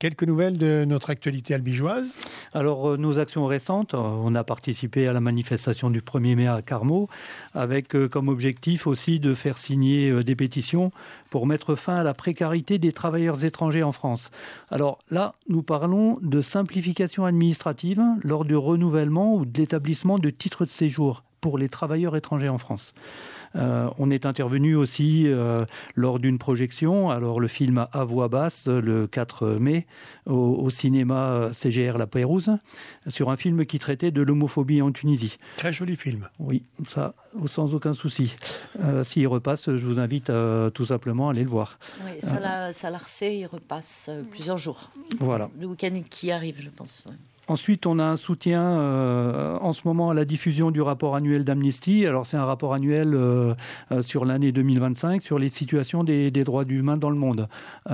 Quelques nouvelles de notre actualité albigeoise? Alors, nos actions récentes, on a participé à la manifestation du 1er mai à Carmaux, avec comme objectif aussi de faire signer des pétitions pour mettre fin à la précarité des travailleurs étrangers en France. Alors là, nous parlons de simplification administrative lors du renouvellement ou de l'établissement de titres de séjour pour les travailleurs étrangers en France. On est intervenu aussi lors d'une projection, alors le film à voix basse, le 4 mai, au cinéma CGR La Pérouse, sur un film qui traitait de l'homophobie en Tunisie. Très joli film. Oui, ça, sans aucun souci. S'il repasse, je vous invite tout simplement à aller le voir. Oui, Salarcé, il repasse plusieurs jours. Voilà. Le week-end qui arrive, je pense. Ouais. Ensuite, on a un soutien en ce moment à la diffusion du rapport annuel d'Amnesty. Alors, c'est un rapport annuel sur l'année 2025, sur les situations des droits humains dans le monde.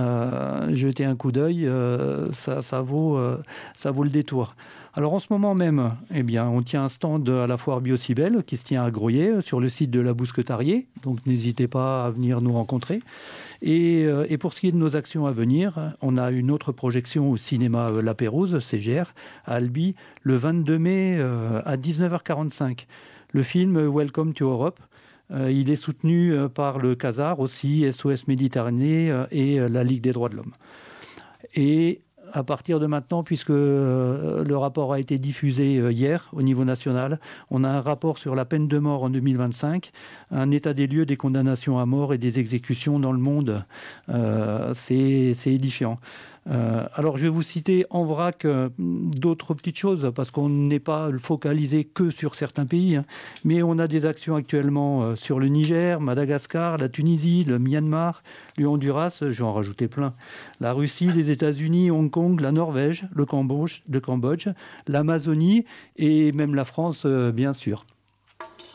Jetez un coup d'œil, ça vaut le détour. Alors en ce moment même, eh bien, on tient un stand à la foire Biocibel qui se tient à Groyers sur le site de la Bousquetarier. Donc n'hésitez pas à venir nous rencontrer. Et pour ce qui est de nos actions à venir, on a une autre projection au cinéma La Pérouse, CGR, à Albi, le 22 mai à 19h45. Le film Welcome to Europe. Il est soutenu par le CASAR aussi, SOS Méditerranée et la Ligue des droits de l'homme. Et à partir de maintenant, puisque le rapport a été diffusé hier au niveau national, on a un rapport sur la peine de mort en 2025, un état des lieux des condamnations à mort et des exécutions dans le monde. C'est édifiant. Alors je vais vous citer en vrac d'autres petites choses parce qu'on n'est pas focalisé que sur certains pays, hein, mais on a des actions actuellement sur le Niger, Madagascar, la Tunisie, le Myanmar, le Honduras, je vais en rajouter plein, la Russie, les États-Unis, Hong Kong, la Norvège, le Cambodge, l'Amazonie et même la France bien sûr.